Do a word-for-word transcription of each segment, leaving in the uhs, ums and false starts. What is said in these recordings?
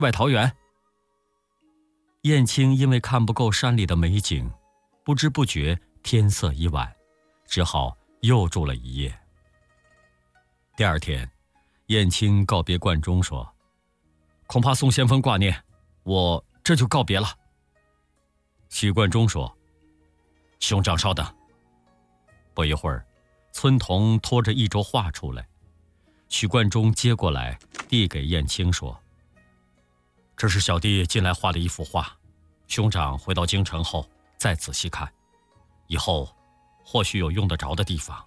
外桃源。燕青因为看不够山里的美景，不知不觉天色已晚，只好又住了一夜。第二天，燕青告别冠中说：“恐怕宋先锋挂念，我这就告别了。”许冠中说：“兄长稍等。”不一会儿，村童拖着一轴画出来，许冠中接过来递给燕青说：“这是小弟近来画的一幅画，兄长回到京城后再仔细看，以后或许有用得着的地方。”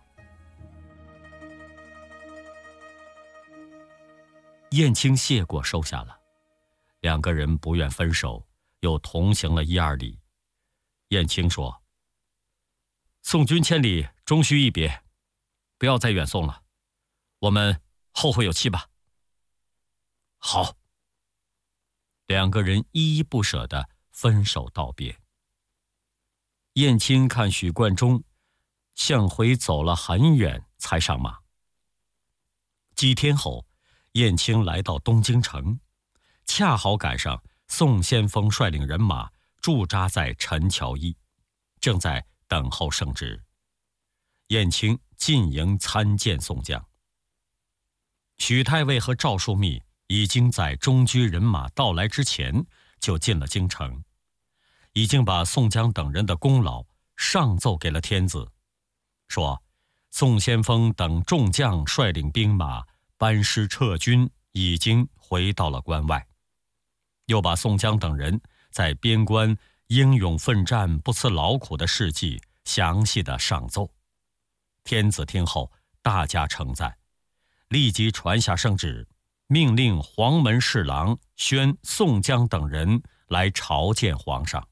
燕青谢过收下了，两个人不愿分手，又同行了一二里。燕青说：“送君千里，终须一别，不要再远送了，我们后会有期吧。”好。两个人依依不舍地分手道别。燕青看许冠中向回走了很远，才上马。几天后，燕青来到东京城，恰好赶上宋先锋率领人马驻扎在陈桥驿，正在等候圣旨。燕青进营参见宋江。许太尉和赵枢密已经在中居人马到来之前就进了京城，已经把宋江等人的功劳上奏给了天子，说宋先锋等众将率领兵马班师撤军，已经回到了关外，又把宋江等人在边关英勇奋战、不辞劳苦的事迹详细的上奏。天子听后大加称赞，立即传下圣旨，命令黄门侍郎宣宋江等人来朝见皇上。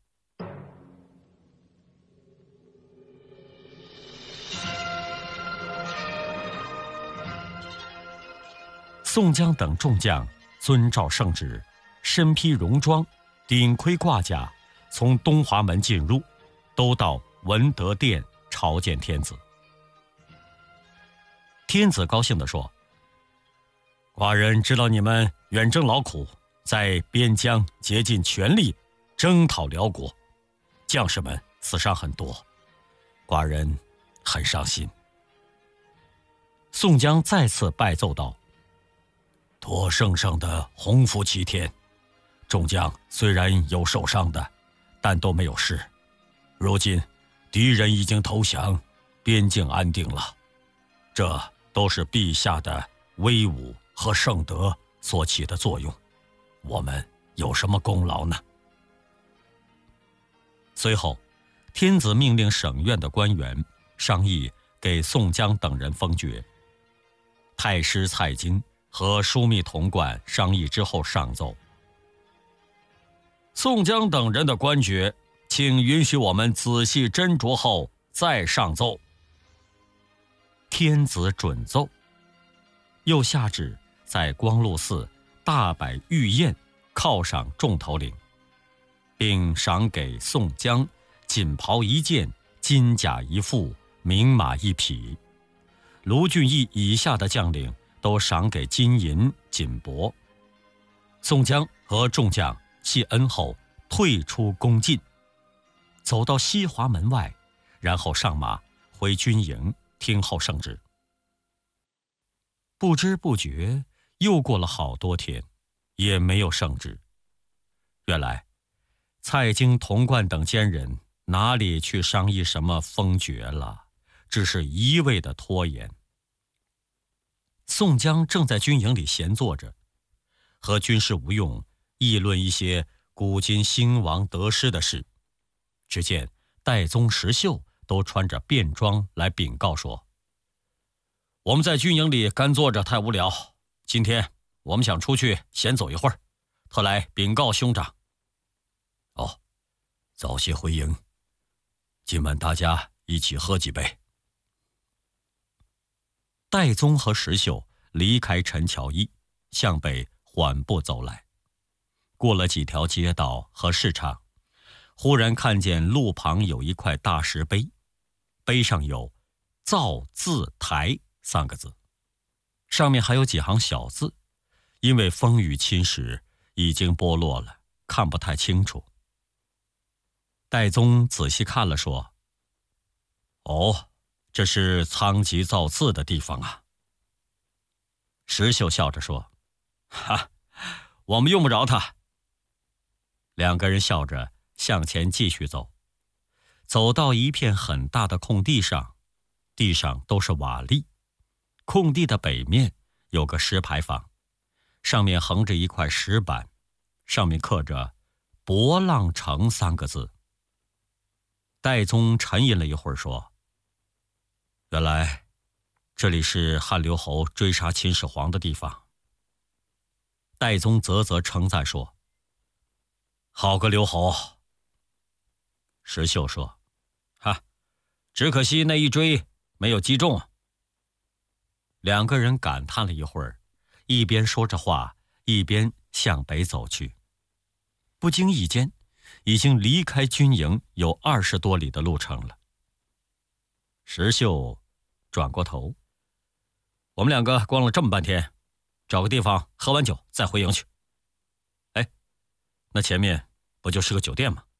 宋江等众将遵照圣旨，身披戎装，顶盔挂甲，从东华门进入，都到文德殿朝见天子。天子高兴地说：“寡人知道你们远征劳苦，在边疆竭尽全力征讨辽国，将士们死伤很多，寡人很伤心。”宋江再次拜奏道：“托圣上的洪福齐天，众将虽然有受伤的，但都没有事。如今敌人已经投降，边境安定了，这都是陛下的威武和圣德所起的作用，我们有什么功劳呢？”随后，天子命令省院的官员商议给宋江等人封爵。太师蔡京和枢密童贯商议之后上奏：“宋江等人的官爵，请允许我们仔细斟酌后再上奏。”天子准奏，又下旨在光禄寺大摆御宴，犒赏众头领，并赏给宋江锦袍一件、金甲一副、名马一匹。卢俊义以下的将领都赏给金银锦帛。宋江和众将谢恩后退出宫禁，走到西华门外，然后上马回军营听候圣旨。不知不觉又过了好多天，也没有圣旨。原来蔡京、童贯等奸人哪里去商议什么封爵了，只是一味的拖延。宋江正在军营里闲坐着，和军师吴用议论一些古今兴亡得失的事。只见戴宗、石秀都穿着便装来禀告说：“我们在军营里干坐着太无聊，今天我们想出去闲走一会儿，特来禀告兄长。”“哦，早些回营，今晚大家一起喝几杯。”戴宗和石秀离开陈桥驿，向北缓步走来。过了几条街道和市场，忽然看见路旁有一块大石碑，碑上有“造字台”三个字，上面还有几行小字，因为风雨侵蚀， 已经剥落了，看不太清楚。戴宗仔细看了，说：“哦，这是仓颉造字的地方啊。”石秀笑着说：“哈，我们用不着它。”两个人笑着向前继续走，走到一片很大的空地上，地上都是瓦砾。空地的北面有个石牌坊，上面横着一块石板，上面刻着“博浪城”三个字。戴宗沉吟了一会儿，说：“原来这里是汉留侯追杀秦始皇的地方。”戴宗啧啧称赞说：“好个留侯！”石秀说：“哈，只可惜那一追没有击中。”两个人感叹了一会儿，一边说着话，一边向北走去。不经意间，已经离开军营有二十多里的路程了。石秀转过头：“我们两个逛了这么半天，找个地方喝完酒再回营去。”“哎，那前面不就是个酒店吗？”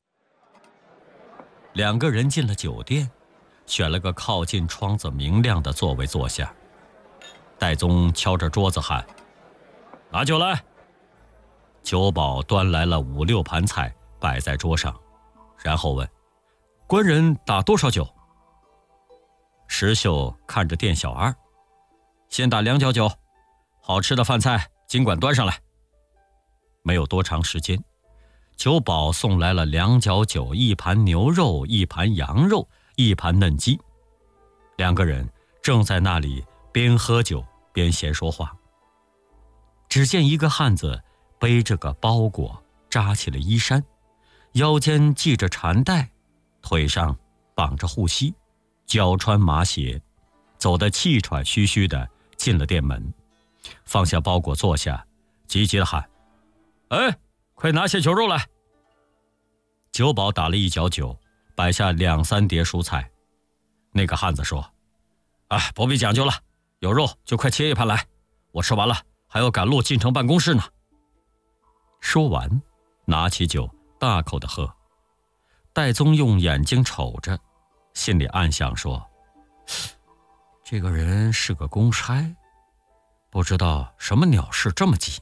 两个人进了酒店，选了个靠近窗子明亮的座位坐下。戴宗敲着桌子喊：“拿酒来！”酒保端来了五六盘菜摆在桌上，然后问：“官人打多少酒？”石秀看着店小二：“先打两角酒，好吃的饭菜尽管端上来。”没有多长时间，酒保送来了两角酒、一盘牛肉、一盘羊肉、一盘嫩鸡。两个人正在那里边喝酒边闲说话。只见一个汉子背着个包裹，扎起了衣衫，腰间系着缠带，腿上绑着护膝，脚穿麻鞋，走得气喘吁吁的进了店门，放下包裹坐下，急急地喊：“哎，快拿些酒肉来！”酒保打了一角酒，摆下两三碟蔬菜。那个汉子说：“哎，不必讲究了，有肉就快切一盘来，我吃完了还要赶路进城办公室呢。”说完，拿起酒大口的喝。戴宗用眼睛瞅着，心里暗想说：“这个人是个公差，不知道什么鸟事这么急。”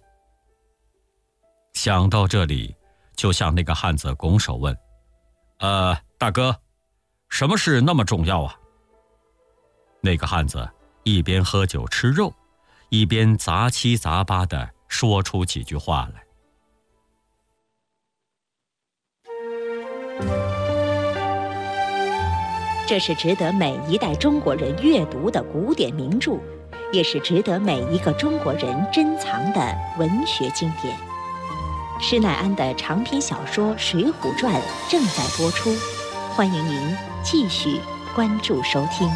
想到这里，就向那个汉子拱手问：“呃，大哥，什么事那么重要啊？”那个汉子一边喝酒吃肉，一边杂七杂八地说出几句话来。 这是值得每一代中国人阅读的古典名著，也是值得每一个中国人珍藏的文学经典。施耐庵的长篇小说《水浒传》正在播出，欢迎您继续关注收听。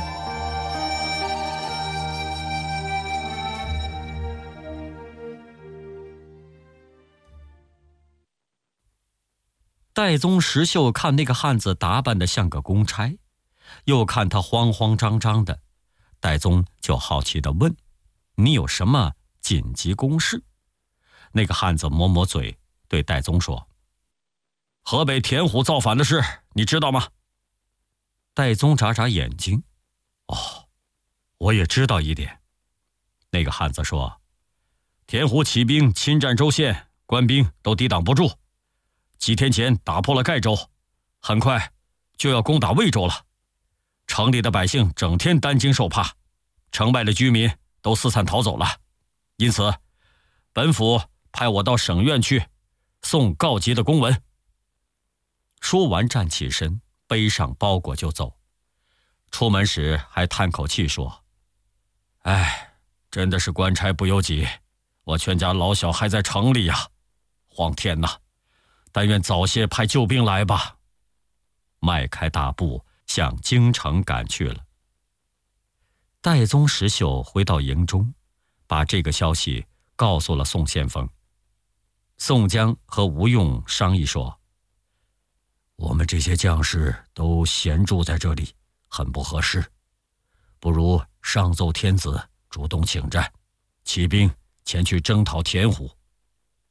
戴宗、石秀看那个汉子打扮得像个公差，又看他慌慌张张的，戴宗就好奇地问：“你有什么紧急公事？”那个汉子抹抹嘴，对戴宗说：“河北田虎造反的事，你知道吗？”戴宗眨眨眼睛：“哦，我也知道一点。”那个汉子说：“田虎起兵侵占州县，官兵都抵挡不住。几天前打破了盖州，很快就要攻打魏州了。城里的百姓整天担惊受怕，城外的居民都四散逃走了。因此，本府派我到省院去送告急的公文。”说完站起身，背上包裹就走。出门时还叹口气说：“哎，真的是官差不由己，我全家老小还在城里呀，皇天哪！但愿早些派救兵来吧。”迈开大步向京城赶去了。戴宗、石秀回到营中，把这个消息告诉了宋先锋。宋江和吴用商议说：“我们这些将士都闲住在这里，很不合适，不如上奏天子，主动请战，起兵前去征讨田虎。”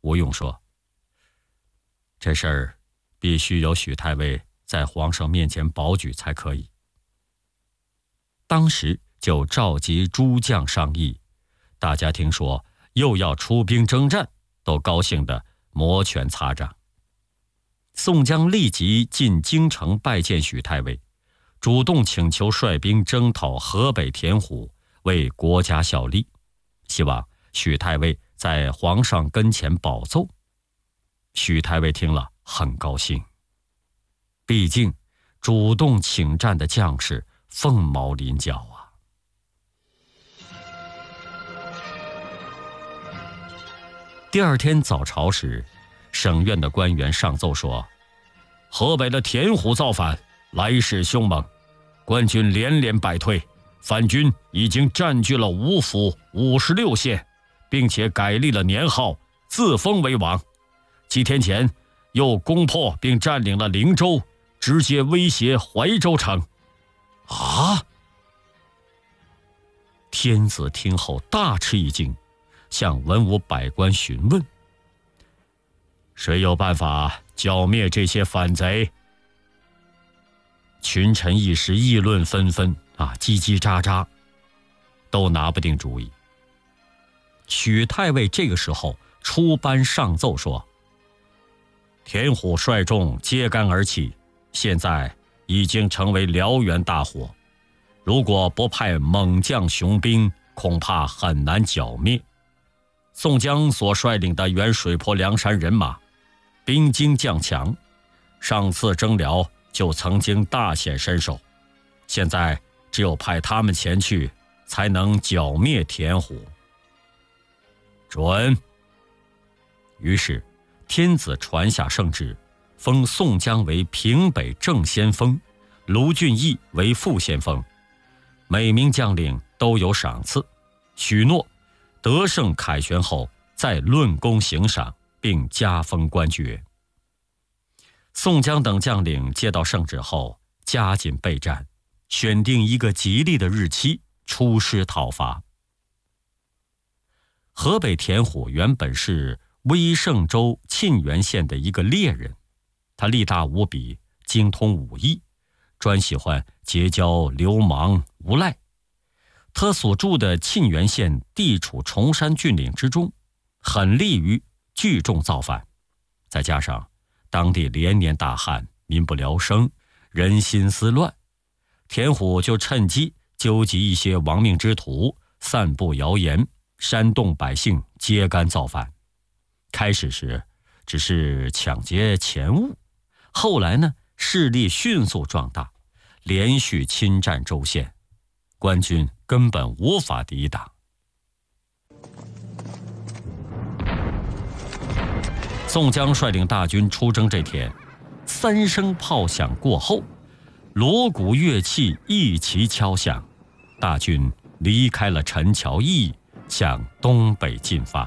吴用说：“这事儿必须由许太尉在皇上面前保举才可以。”当时就召集诸将商议，大家听说又要出兵征战，都高兴得摩拳擦掌。宋江立即进京城拜见许太尉，主动请求率兵征讨河北田虎，为国家效力，希望许太尉在皇上跟前保奏。许太尉听了很高兴，毕竟主动请战的将士凤毛麟角啊。第二天早朝时，省院的官员上奏说，河北的田虎造反，来势凶猛，官军连连败退，反军已经占据了五府五十六县，并且改立了年号，自封为王。几天前又攻破并占领了灵州，直接威胁怀州城。啊！天子听后大吃一惊，向文武百官询问：谁有办法剿灭这些反贼？群臣一时议论纷纷啊，叽叽喳喳，都拿不定主意。许太尉这个时候出班上奏说，田虎率众揭竿而起，现在已经成为燎原大火，如果不派猛将雄兵，恐怕很难剿灭。宋江所率领的原水泊梁山人马兵精将强，上次征辽就曾经大显身手，现在只有派他们前去，才能剿灭田虎。准。于是天子传下圣旨，封宋江为平北正先锋，卢俊义为副先锋，每名将领都有赏赐，许诺得胜凯旋后再论功行赏，并加封官爵。宋江等将领接到圣旨后，加紧备战，选定一个吉利的日期出师讨伐。河北田虎原本是威胜州沁源县的一个猎人，他力大无比，精通武艺，专喜欢结交流氓无赖。他所住的沁源县地处崇山峻岭之中，很利于聚众造反，再加上当地连年大旱，民不聊生，人心思乱，田虎就趁机纠集一些亡命之徒，散布谣言，煽动百姓揭竿造反。开始时只是抢劫钱物，后来呢，势力迅速壮大，连续侵占州县，官军根本无法抵挡。宋江率领大军出征这天，三声炮响过后，锣鼓乐器一齐敲响，大军离开了陈桥驿，向东北进发。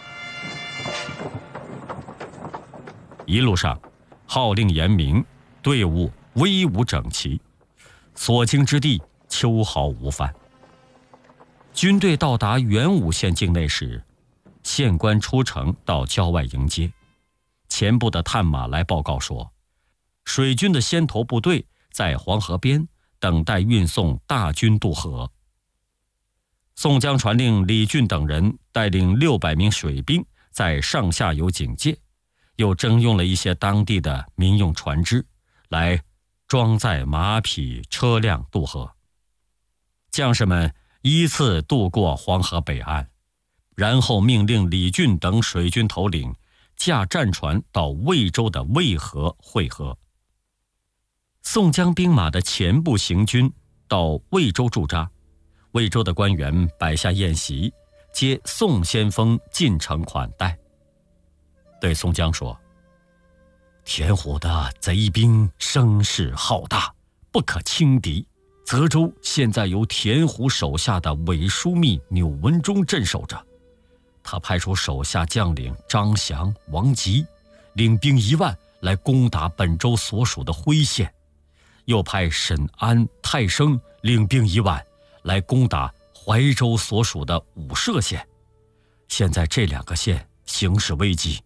一路上号令严明，队伍威武整齐，所经之地秋毫无犯。军队到达元武县境内时，县官出城到郊外迎接，前部的探马来报告说，水军的先头部队在黄河边等待运送大军渡河。宋江传令李俊等人带领六百名水兵在上下游警戒，又征用了一些当地的民用船只来装载马匹车辆渡河。将士们依次渡过黄河北岸，然后命令李俊等水军头领驾战船到魏州的渭河会合。宋江兵马的前部行军到魏州驻扎，魏州的官员摆下宴席，接宋先锋进城款待，对宋江说，田虎的贼兵声势浩大，不可轻敌，泽州现在由田虎手下的伪枢密钮文忠镇守着，他派出手下将领张祥、王吉领兵一万来攻打本州所属的辉县，又派沈安、泰生领兵一万来攻打怀州所属的武社县。现在这两个县形势危急，